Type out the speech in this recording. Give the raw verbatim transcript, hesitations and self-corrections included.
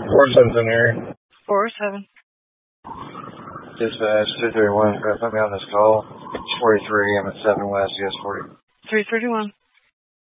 four seven's in here. four seven. Dispatch two thirty-one, put me on this call. It's forty-three, I'm at seven West, U S forty. three thirty-one.